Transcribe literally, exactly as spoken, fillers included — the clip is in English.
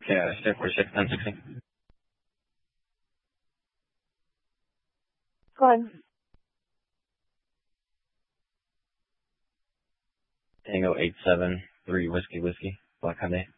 Yeah, stay for six, ten, sixty. Go ahead. Tango eight seven three Whiskey Whiskey, Black Hyundai.